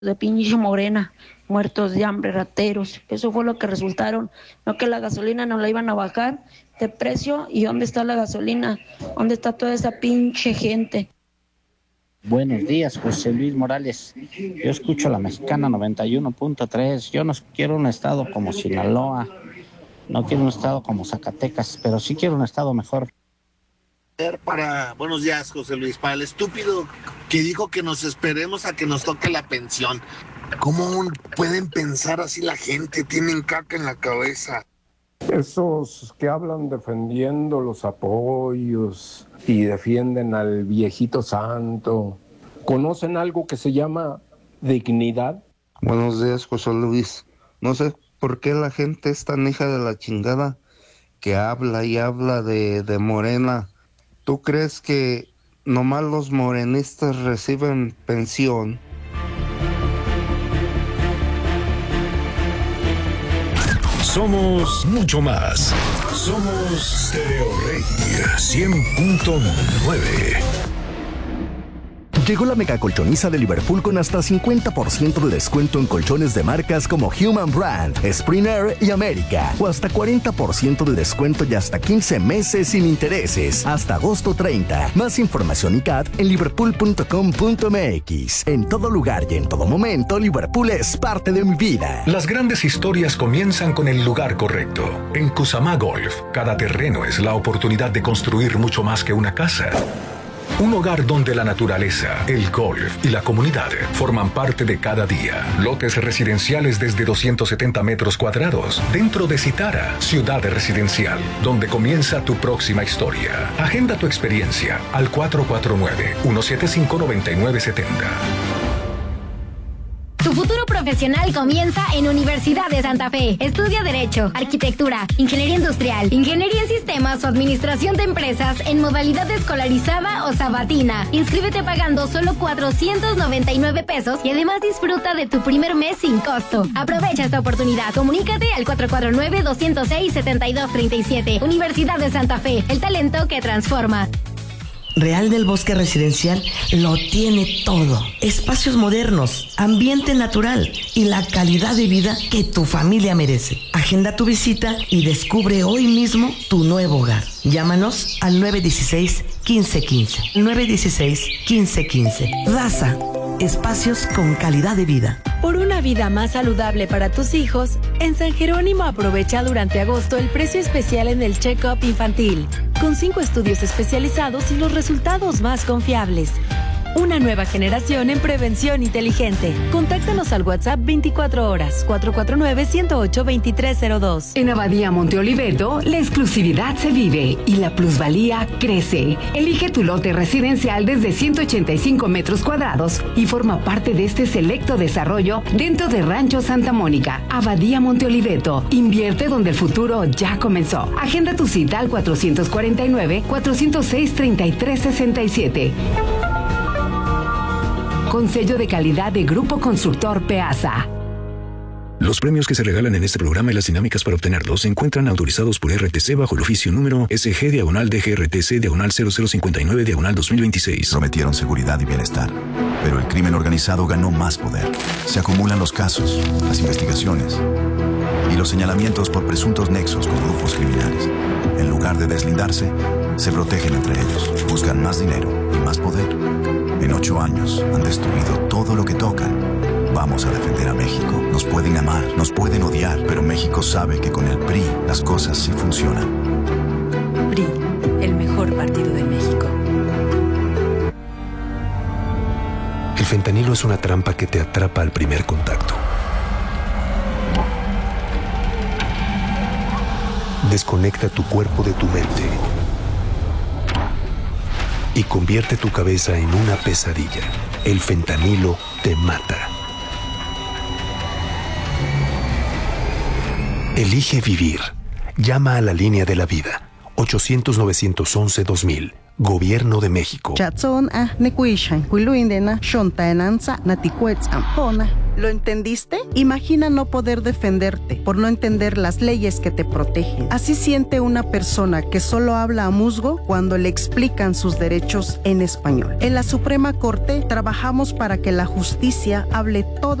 de pinche Morena, muertos de hambre, rateros. Eso fue lo que resultaron, no que la gasolina no la iban a bajar de precio. ¿Y dónde está la gasolina? ¿Dónde está toda esa pinche gente? Buenos días, José Luis Morales. Yo escucho la Mexicana 91.3. Yo no quiero un estado como Sinaloa, no quiero un estado como Zacatecas, pero sí quiero un estado mejor. Buenos días, José Luis, para el estúpido que dijo que nos esperemos a que nos toque la pensión. ¿Cómo pueden pensar así la gente? Tienen caca en la cabeza. Esos que hablan defendiendo los apoyos y defienden al viejito santo, ¿conocen algo que se llama dignidad? Buenos días, José Luis. No sé por qué la gente es tan hija de la chingada que habla y habla de Morena. ¿Tú crees que nomás los morenistas reciben pensión? Somos mucho más. Somos Stereo Rey 100.9. Llegó la mega colchoniza de Liverpool con hasta 50% de descuento en colchones de marcas como Human Brand, Spring Air y América. O hasta 40% de descuento y hasta 15 meses sin intereses. Hasta agosto 30. Más información y CAT en liverpool.com.mx. En todo lugar y en todo momento, Liverpool es parte de mi vida. Las grandes historias comienzan con el lugar correcto. En Kusama Golf, cada terreno es la oportunidad de construir mucho más que una casa. Un hogar donde la naturaleza, el golf y la comunidad forman parte de cada día. Lotes residenciales desde 270 metros cuadrados. Dentro de Citara, ciudad residencial, donde comienza tu próxima historia. Agenda tu experiencia al 449-175-9970. Tu futuro profesional comienza en Universidad de Santa Fe. Estudia Derecho, Arquitectura, Ingeniería Industrial, Ingeniería en Sistemas o Administración de Empresas en modalidad escolarizada o sabatina. Inscríbete pagando solo 499 pesos y además disfruta de tu primer mes sin costo. Aprovecha esta oportunidad. Comunícate al 449-206-7237. Universidad de Santa Fe, el talento que transforma. Real del Bosque Residencial lo tiene todo. Espacios modernos, ambiente natural y la calidad de vida que tu familia merece. Agenda tu visita y descubre hoy mismo tu nuevo hogar. Llámanos al 916-1515. 916-1515. Raza, espacios con calidad de vida. Por una vida más saludable para tus hijos, en San Jerónimo aprovecha durante agosto el precio especial en el check-up infantil, con 5 estudios especializados y los resultados más confiables. Una nueva generación en prevención inteligente. Contáctanos al WhatsApp 24 horas, 449-108-2302. En Abadía Monte Oliveto, la exclusividad se vive y la plusvalía crece. Elige tu lote residencial desde 185 metros cuadrados y forma parte de este selecto desarrollo dentro de Rancho Santa Mónica. Abadía Monte Oliveto. Invierte donde el futuro ya comenzó. Agenda tu cita al 449-406-3367. Con sello de calidad de Grupo Constructor Peasa. Los premios que se regalan en este programa y las dinámicas para obtenerlos se encuentran autorizados por RTC bajo el oficio número SG/DGRTC/0059/2026. Prometieron seguridad y bienestar, pero el crimen organizado ganó más poder. Se acumulan los casos, las investigaciones y los señalamientos por presuntos nexos con grupos criminales. En lugar de deslindarse, se protegen entre ellos, buscan más dinero y más poder. En 8 años han destruido todo lo que tocan. Vamos a defender a México. Nos pueden amar, nos pueden odiar, pero México sabe que con el PRI las cosas sí funcionan. PRI, el mejor partido de México. El fentanilo es una trampa que te atrapa al primer contacto. Desconecta tu cuerpo de tu mente y convierte tu cabeza en una pesadilla. El fentanilo te mata. Elige vivir. Llama a la línea de la vida. 800-911-2000. Gobierno de México. Chatson a nekuishan, huiluindena, shontaenanza, naticuetz ampona. ¿Lo entendiste? Imagina no poder defenderte por no entender las leyes que te protegen. Así siente una persona que solo habla a musgo cuando le explican sus derechos en español. En la Suprema Corte trabajamos para que la justicia hable todo